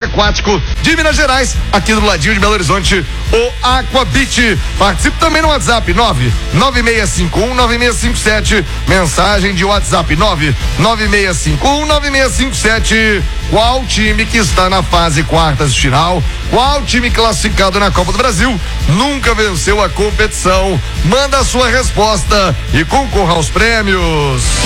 aquático de Minas Gerais, aqui do ladinho de Belo Horizonte, o Aqua Beach. Participe também no WhatsApp 996519657. Mensagem de WhatsApp 996519657. Qual time que está na fase quartas de final? Qual time classificado na Copa do Brasil nunca venceu a competição? Manda a sua resposta e concorra aos prêmios.